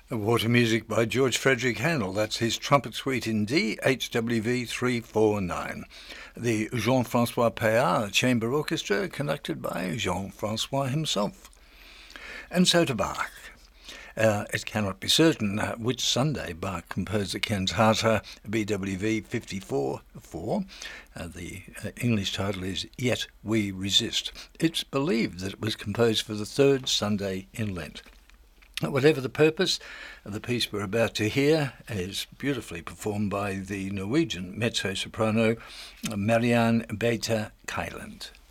Water music by George Frederick Handel. That's his trumpet suite in D, HWV 349. The Jean-Francois Paillard Chamber Orchestra, conducted by Jean-Francois himself. And so to Bach. It cannot be certain which Sunday Bach composed the cantata BWV 54-4. The English title is Yet We Resist. It's believed that it was composed for the third Sunday in Lent. Whatever the purpose, the piece we're about to hear is beautifully performed by the Norwegian mezzo-soprano Marianne Beate Keiland.